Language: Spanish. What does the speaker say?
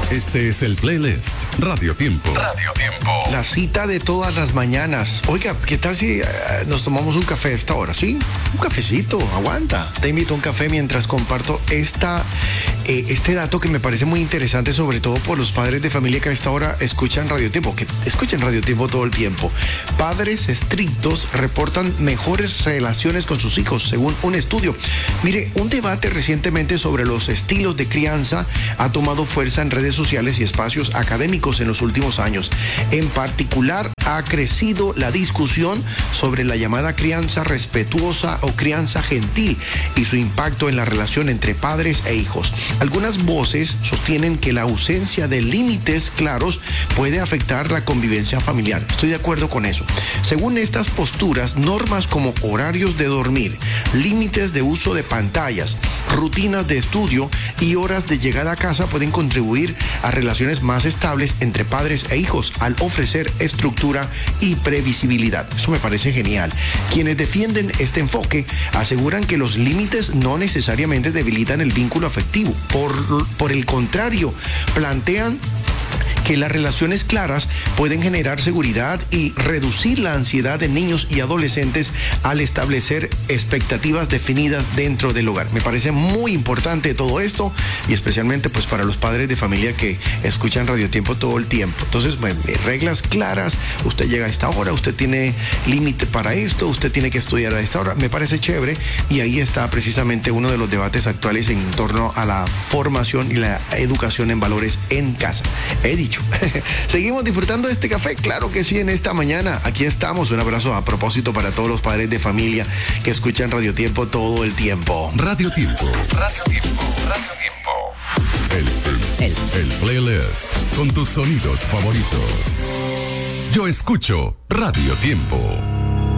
Este es el playlist Radio Tiempo. Radio Tiempo. La cita de todas las mañanas. Oiga, ¿qué tal si nos tomamos un café a esta hora? ¿Sí? Un cafecito, aguanta. Te invito a un café mientras comparto este dato que me parece muy interesante, sobre todo por los padres de familia que a esta hora escuchan Radio Tiempo, que escuchan Radio Tiempo todo el tiempo. Padres estrictos reportan mejores relaciones con sus hijos, según un estudio. Mire, un debate recientemente sobre los estilos de crianza ha tomado fuerza en redes sociales y espacios académicos en los últimos años. En particular, ha crecido la discusión sobre la llamada crianza respetuosa o crianza gentil y su impacto en la relación entre padres e hijos. Algunas voces sostienen que la ausencia de límites claros puede afectar la convivencia familiar. Estoy de acuerdo con eso. Según estas posturas, normas como horarios de dormir, límites de uso de pantallas, rutinas de estudio y horas de llegada a casa pueden contribuir a relaciones más estables entre padres e hijos al ofrecer estructura y previsibilidad. Eso me parece genial. Quienes defienden este enfoque aseguran que los límites no necesariamente debilitan el vínculo afectivo. Por el contrario, plantean que las relaciones claras pueden generar seguridad y reducir la ansiedad de niños y adolescentes al establecer expectativas definidas dentro del hogar. Me parece muy importante todo esto y especialmente pues para los padres de familia que escuchan Radio Tiempo todo el tiempo. Entonces, bueno, reglas claras, usted llega a esta hora, usted tiene límite para esto, usted tiene que estudiar a esta hora, me parece chévere y ahí está precisamente uno de los debates actuales en torno a la formación y la educación en valores en casa. He dicho. Seguimos disfrutando de este café, claro que sí, en esta mañana. Aquí estamos, un abrazo a propósito para todos los padres de familia que escuchan Radio Tiempo todo el tiempo. Radio Tiempo. Radio Tiempo. Radio Tiempo. El playlist con tus sonidos favoritos. Yo escucho Radio Tiempo.